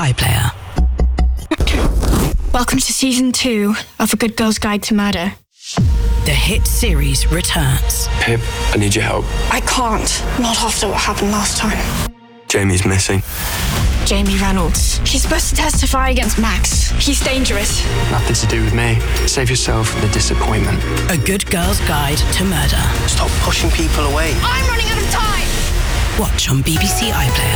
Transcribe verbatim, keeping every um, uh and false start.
iPlayer. Welcome to season two of A Good Girl's Guide to Murder. The hit series returns. Pip, I need your help. I can't. Not after what happened last time. Jamie's missing. Jamie Reynolds. She's supposed to testify against Max. He's dangerous. Nothing to do with me. Save yourself from the disappointment. A Good Girl's Guide to Murder. Stop pushing people away. I'm running out of time! Watch on B B C iPlayer.